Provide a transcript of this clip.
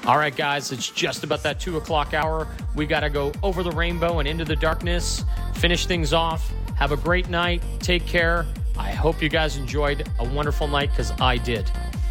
All right, guys, it's just about that 2 o'clock hour. We got to go over the rainbow and into the darkness, finish things off. Have a great night. Take care. I hope you guys enjoyed a wonderful night because I did.